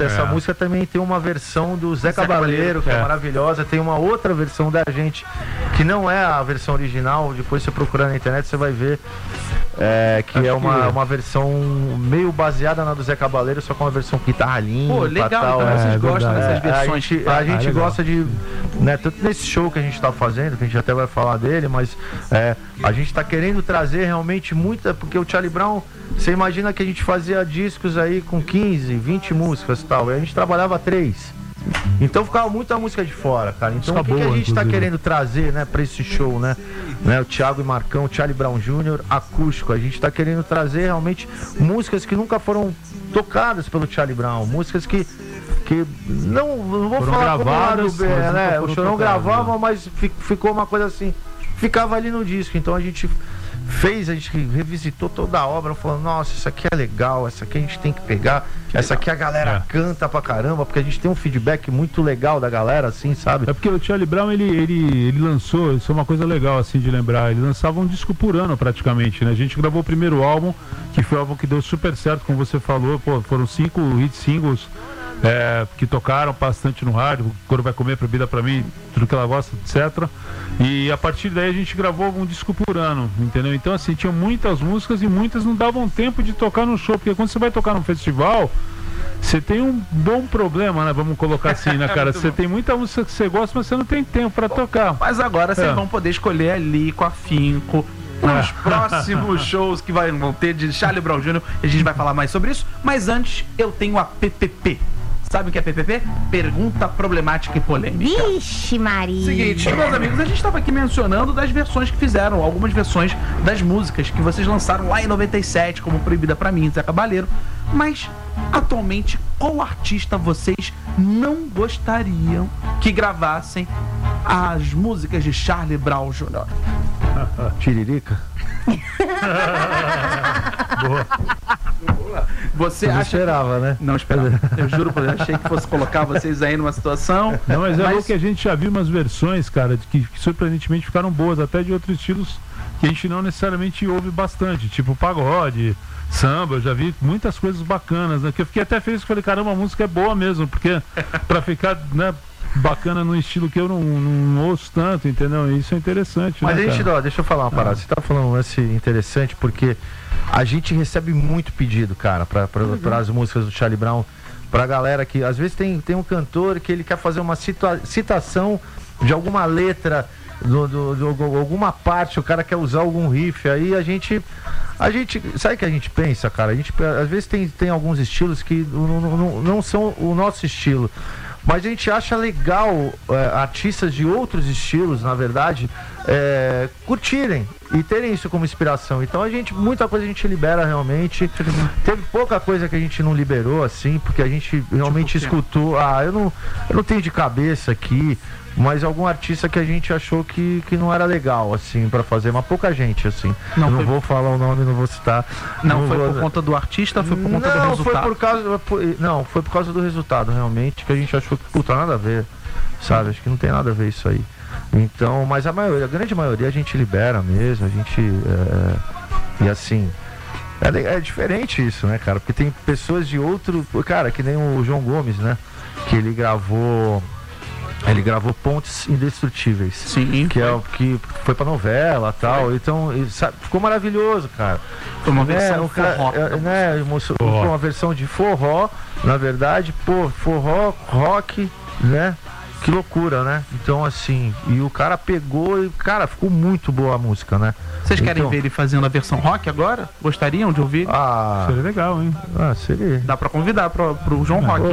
Essa música também tem uma versão do Zé Cabaleiro, que é maravilhosa. Tem uma outra versão da gente, que não é a versão original. Depois você procurar na internet, você vai ver. Que é uma versão meio baseada na do Zé Cabaleiro, só com uma versão guitarra limpa. Pô, legal, tal, então vocês gostam dessas versões. A gente gosta de, né, tanto nesse show que a gente tá fazendo, que a gente até vai falar dele, mas a gente tá querendo trazer realmente muita, porque o Charlie Brown, você imagina que a gente fazia discos aí com 15, 20 músicas e tal, e a gente trabalhava 3. Então ficava muita música de fora, cara. Então o que a gente tá querendo trazer, né, pra esse show, né? O Thiago e Marcão, o Charlie Brown Jr., acústico. A gente tá querendo trazer realmente músicas que nunca foram tocadas pelo Charlie Brown. Músicas que não vou foram falar gravadas, como né? O Chorão gravava, mas ficou uma coisa assim, ficava ali no disco. Então a gente revisitou toda a obra, falando, nossa, isso aqui é legal, essa aqui a gente tem que pegar, essa aqui a galera canta pra caramba, porque a gente tem um feedback muito legal da galera, assim, sabe? É porque o Charlie Brown, ele lançou, isso é uma coisa legal, assim, de lembrar, ele lançava um disco por ano, praticamente, né? A gente gravou o primeiro álbum, que foi um álbum que deu super certo, como você falou, pô, foram 5 hit singles, que tocaram bastante no rádio, Quando Vai Comer, Proibida Pra Mim, tudo que ela gosta, etc. E a partir daí a gente gravou um disco por ano, entendeu? Então assim, tinha muitas músicas e muitas não davam tempo de tocar no show, porque quando você vai tocar num festival, você tem um bom problema, né? Vamos colocar assim, né, cara? Você tem muita música que você gosta, mas você não tem tempo pra tocar. Mas agora vocês vão poder escolher ali com afinco os próximos shows que vão ter de Charlie Brown Jr. A gente vai falar mais sobre isso, mas antes eu tenho a PPP. Sabe o que é PPP? Pergunta problemática e polêmica. Vixe, Maria. Seguinte, meus amigos, a gente estava aqui mencionando das versões que fizeram, algumas versões das músicas que vocês lançaram lá em 97, como Proibida Pra Mim, Zé Cabaleiro. Mas, atualmente, qual artista vocês não gostariam que gravassem as músicas de Charlie Brown Jr.? Tiririca? Boa. Você não acha esperava, né? Não esperava. Eu juro, eu achei que fosse colocar vocês aí numa situação. Não, mas é louco que a gente já viu umas versões, cara, que surpreendentemente ficaram boas, até de outros estilos que a gente não necessariamente ouve bastante, tipo pagode, samba. Eu já vi muitas coisas bacanas, né? Que eu fiquei até feliz, que falei, caramba, a música é boa mesmo, porque pra ficar, né, bacana num estilo que eu não ouço tanto, entendeu? E isso é interessante. Mas né, a gente, deixa eu falar uma parada. Você tá falando um lance interessante, porque a gente recebe muito pedido, cara, para as músicas do Charlie Brown, pra galera que às vezes tem um cantor que ele quer fazer uma citação de alguma letra, alguma parte, o cara quer usar algum riff, aí a gente sabe o que a gente pensa, cara? A gente às vezes tem alguns estilos que não são o nosso estilo. Mas a gente acha legal artistas de outros estilos, na verdade, curtirem e terem isso como inspiração. Então muita coisa a gente libera realmente. Teve pouca coisa que a gente não liberou, assim, porque a gente realmente escutou. Eu não tenho de cabeça aqui, mas algum artista que a gente achou que não era legal, assim, pra fazer, mas pouca gente, assim. Não vou falar o nome, não vou citar. Não foi por conta do artista, foi por conta do resultado? Foi por causa do resultado, realmente, que a gente achou que, puta, nada a ver, sabe? Acho que não tem nada a ver isso aí. Então, mas a grande maioria a gente libera mesmo, a gente, e assim, é diferente isso, né, cara? Porque tem pessoas de outro, cara, que nem o João Gomes, né? Que ele gravou Pontes Indestrutíveis. Sim. Que foi pra novela e tal. Então, ficou maravilhoso, cara. Foi uma versão forró. Uma versão de forró, na verdade, forró, rock, né? Que loucura, né? Então, assim, e o cara pegou e, cara, ficou muito boa a música, né? Vocês querem ver ele fazendo a versão rock agora? Gostariam de ouvir? Seria legal, hein? Seria. Dá pra convidar pro João Rock.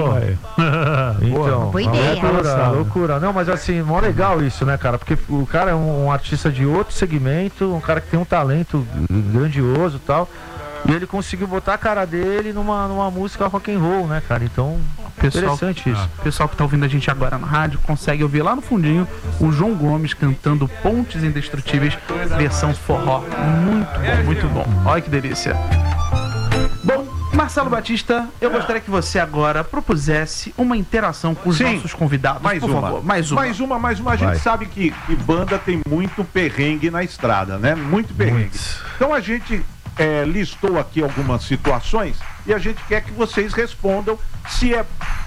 Então, boa ideia. Loucura. Não, mas assim, mó legal isso, né, cara? Porque o cara é um artista de outro segmento, um cara que tem um talento grandioso e tal. E ele conseguiu botar a cara dele numa música rock and roll, né, cara? Então, interessante isso. O pessoal que tá ouvindo a gente agora na rádio consegue ouvir lá no fundinho o João Gomes cantando Pontes Indestrutíveis, versão forró. Muito bom. Olha que delícia. Bom, Marcelo Batista, eu gostaria que você agora propusesse uma interação com os nossos convidados, por favor. Mais uma. A gente sabe que banda tem muito perrengue na estrada, né? Muito perrengue. Então a gente listou aqui algumas situações e a gente quer que vocês respondam se é